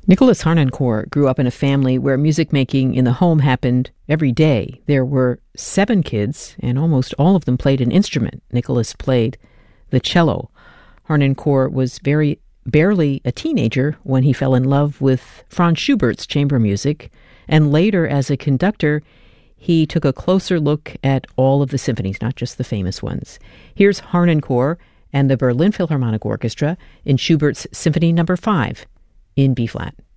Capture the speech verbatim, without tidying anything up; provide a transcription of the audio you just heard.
Nicholas Harnoncourt grew up in a family where music making in the home happened every day. There were seven kids, and almost all of them played an instrument. Nicholas played the cello. Harnoncourt was very barely a teenager when he fell in love with Franz Schubert's chamber music, and later as a conductor, he took a closer look at all of the symphonies, not just the famous ones. Here's Harnoncourt and the Berlin Philharmonic Orchestra in Schubert's Symphony Number Five in B-flat.